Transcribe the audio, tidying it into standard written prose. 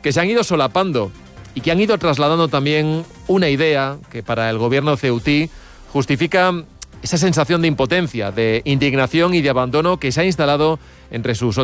que se han ido solapando y que han ido trasladando también una idea que para el gobierno ceutí justifica esa sensación de impotencia, de indignación y de abandono que se ha instalado entre sus